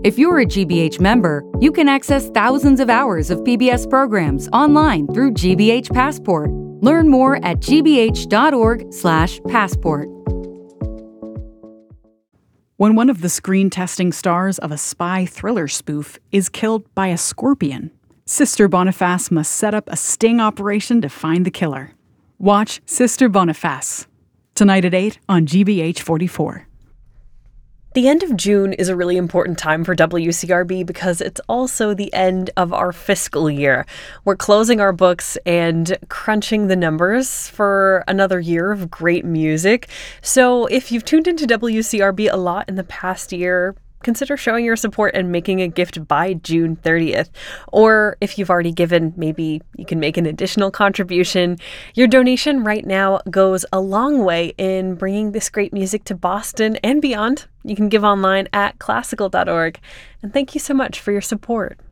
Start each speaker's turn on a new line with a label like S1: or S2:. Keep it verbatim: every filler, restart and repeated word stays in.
S1: If you're a G B H member, you can access thousands of hours of P B S programs online through G B H Passport. Learn more at g b h dot org slash passport.
S2: When one of the screen testing stars of a spy thriller spoof is killed by a scorpion, Sister Boniface must set up a sting operation to find the killer. Watch Sister Boniface, tonight at eight on G B H forty-four.
S3: The end of June is a really important time for W C R B because it's also the end of our fiscal year. We're closing our books and crunching the numbers for another year of great music. So if you've tuned into W C R B a lot in the past year, consider showing your support and making a gift by June thirtieth. Or if you've already given, maybe you can make an additional contribution. Your donation right now goes a long way in bringing this great music to Boston and beyond. You can give online at classical dot org. And thank you so much for your support.